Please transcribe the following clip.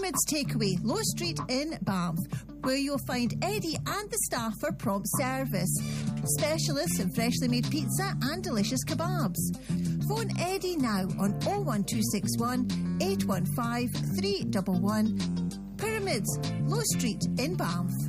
Pyramids Takeaway, Low Street in Banff, where you'll find Eddie and the staff for prompt service. Specialists in freshly made pizza and delicious kebabs. Phone Eddie now on 01261 815 311. Pyramids, Low Street in Banff.